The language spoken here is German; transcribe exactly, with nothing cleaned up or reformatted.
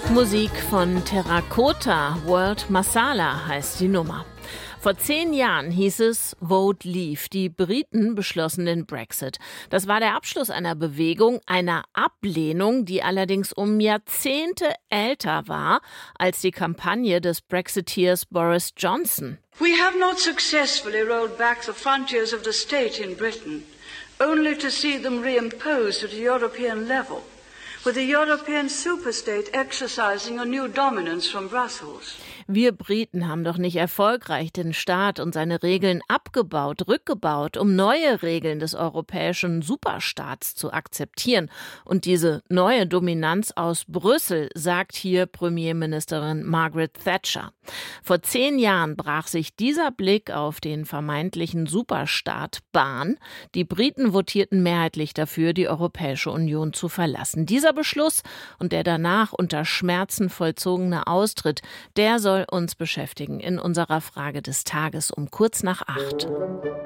Musik von Terracotta, World Masala heißt die Nummer. Vor zehn Jahren hieß es Vote Leave. Die Briten beschlossen den Brexit. Das war der Abschluss einer Bewegung, einer Ablehnung, die allerdings um Jahrzehnte älter war als die Kampagne des Brexiteers Boris Johnson. We have not successfully rolled back the frontiers of the state in Britain, only to see them reimposed at a European level, with the European superstate exercising a new dominance from Brussels. Wir Briten haben doch nicht erfolgreich den Staat und seine Regeln abgebaut, rückgebaut, um neue Regeln des europäischen Superstaats zu akzeptieren. Und diese neue Dominanz aus Brüssel, sagt hier Premierministerin Margaret Thatcher. Vor zehn Jahren brach sich dieser Blick auf den vermeintlichen Superstaat Bahn. Die Briten votierten mehrheitlich dafür, die Europäische Union zu verlassen. Dieser Beschluss und der danach unter Schmerzen vollzogene Austritt, der soll uns beschäftigen in unserer Frage des Tages um kurz nach acht.